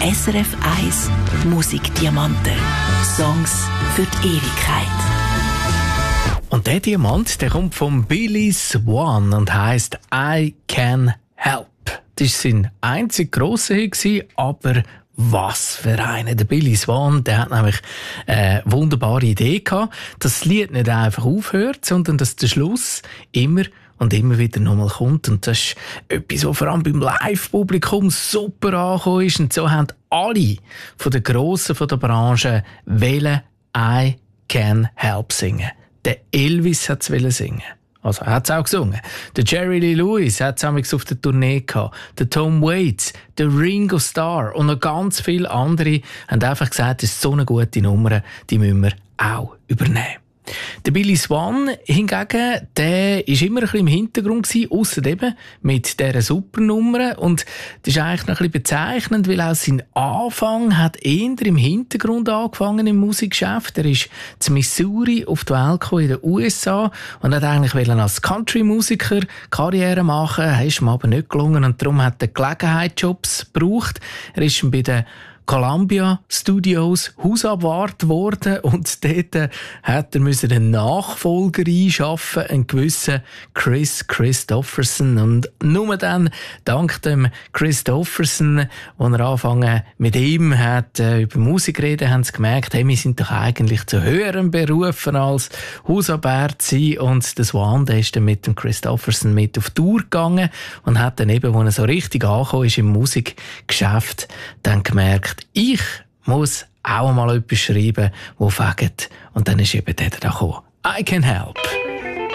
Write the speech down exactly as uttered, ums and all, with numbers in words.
S R F eins Musikdiamanten. Songs für die Ewigkeit. Und der Diamant, der kommt von Billy Swan und heisst «I Can Help». Das war sein einzig grosser Hit, aber was für einer. Der Billy Swan, der hat nämlich eine wunderbare Idee gehabt, dass das Lied nicht einfach aufhört, sondern dass der Schluss immer und immer wieder nochmal kommt. Und das ist etwas, was vor allem beim Live-Publikum super angekommen ist. Und so haben alle von den Grossen von der Branche wollen «I Can Help» singen. Der Elvis wollte es singen. Also, er hat es auch gesungen. Der Jerry Lee Lewis hat es auf der Tournee gehabt. Der Tom Waits, der Ringo Starr und noch ganz viele andere haben einfach gesagt, das ist so eine gute Nummer, die müssen wir auch übernehmen. Der Billy Swan hingegen, der war immer ein bisschen im Hintergrund gewesen, ausser eben mit dieser Supernummer. Und das ist eigentlich noch ein bisschen bezeichnend, weil auch sein Anfang hat eher im Hintergrund angefangen im Musikgeschäft. Er ist zu Missouri auf die Welt gekommen, in den U S A, und hat eigentlich als Country-Musiker Karriere machen, das ist ihm aber nicht gelungen, und darum hat er Gelegenheitsjobs gebraucht. Er ist bei den Columbia Studios Hausabwart worden, und dort hat er einen Nachfolger einschaffen, einen gewissen Kris Kristofferson. Und nur dann, dank dem Kristofferson, als er angefangen mit ihm hat, äh, über Musik reden, haben sie gemerkt, hey, wir sind doch eigentlich zu höheren Berufen als Hausabwart sein. Und der Swan, der ist dann mit dem Kristofferson mit auf Tour gegangen und hat dann eben, als er so richtig angekommen ist im Musikgeschäft, dann gemerkt, ich muss auch mal etwas schreiben, das fängt. Und dann ist eben der da gekommen. I Can Help.